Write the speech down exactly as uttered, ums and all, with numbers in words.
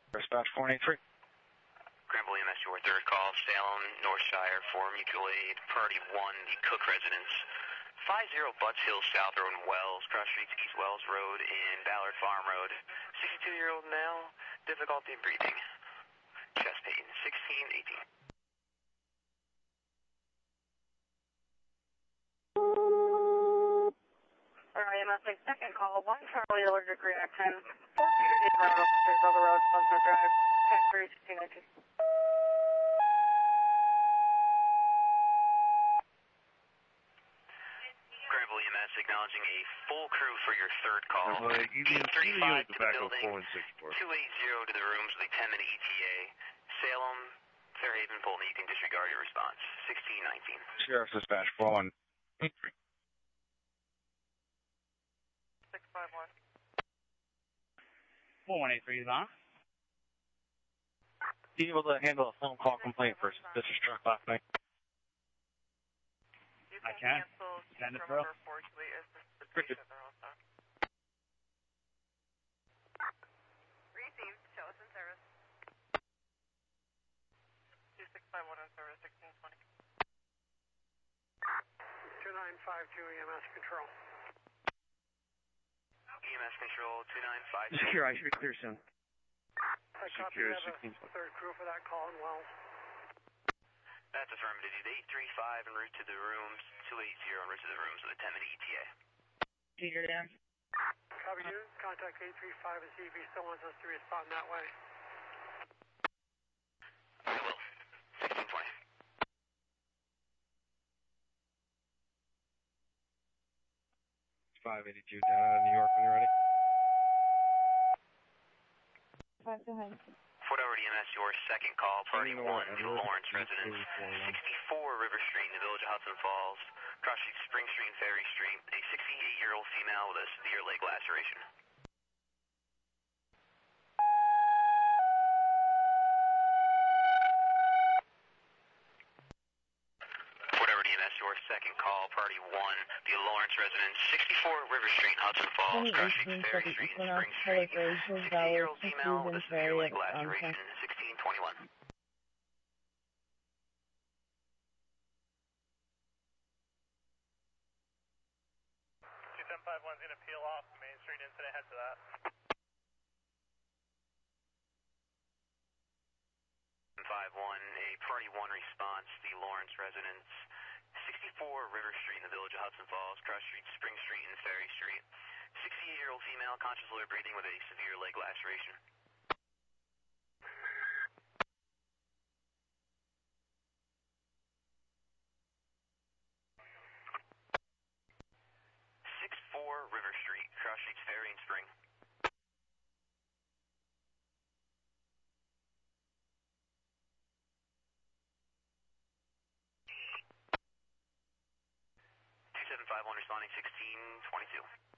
Dispatch four eight three. Granville E M S, your third call, Salem, Northshire, for mutual aid, Party one, the Cook residence. five zero Butts Hill South Road in Wells, cross streets East Wells Road and Ballard Farm Road. sixty-two-year-old male, difficulty breathing. Chest pain, sixteen eighteen. Alright, M S A second call, one Charlie allergic reaction, four Peter Dave Road, officers over road, Sunset Drive, ten three sixteen nineteen. Granville E M S acknowledging a full crew for your third call. Uh, you need eight thirty-five to the back building, four and six four. two eighty to the rooms with a ten minute E T A. Salem, Fairhaven, Fulton, you can disregard your response. sixteen nineteen. Sheriff's Dispatch four one eight three. six five one. four one eight three is on. Be able to handle a phone call complaint for suspicious truck last night? I can. Send it through. Received, show us in service. two six five one in service, sixteen twenty. two nine five two E M S control. E M S control, two nine five two. Secure, I should be clear soon. I copy, Secure, have sixteen a third crew for that call in Wells. That's affirmative. eight three five en route to the rooms, two eighty en route to the rooms with a ten minute E T A. Secure, Dan. Copy you. Contact eight three five and see if he still wants us to respond that way. I will. sixteen twenty. five eighty-two down out of New York when you're ready. five two nine. Fort Howard E M S, your second call, Party You know one, what? the Lawrence residence, sixty-four River Street in the village of Hudson Falls, cross street Spring Street and Ferry Street, a sixty-eight-year-old female with a severe leg laceration. Fort Howard E M S, your second call, Party one, the Lawrence residence, sixty-four River Street, Hudson Falls, cross street Ferry Street and Spring Street, sixty-eight-year-old female with a severe leg laceration, sixteen twenty-one. two seven five one is going to peel off Main Street incident, head to that. five one, a Party one response, the Lawrence residence, sixty-four River Street in the village of Hudson Falls, cross street Spring Street and Ferry Street, sixty-eight-year-old female, conscious low breathing with a severe leg laceration. six four River Street, cross streets Ferry and Spring. two seven five one responding sixteen twenty-two.